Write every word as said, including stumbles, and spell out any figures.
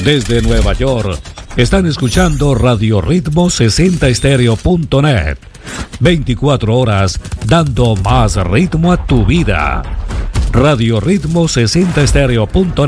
Desde Nueva York, están escuchando Radio Ritmo sesenta estéreo punto net. veinticuatro horas dando más ritmo a tu vida. Radio Ritmo sesenta estéreo punto net.